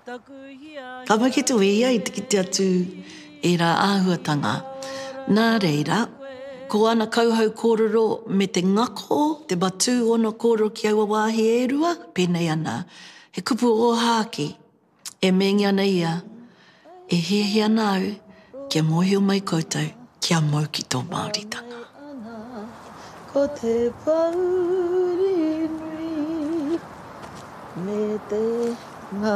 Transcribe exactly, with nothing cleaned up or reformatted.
Ka mai ki tu e ia i te ki te atu e rā āhuatanga. Nā reira, ko ana kauhau kōrero me te ngako, te batu ona kōrero ki aua wāhi e rua, pēnei ana. He kupu o hāki, e mengi ana ia, e hiahi ana au, kia mohi o mai koutou, kia mau ki tō Māoritanga. Ko te pauri nui, me te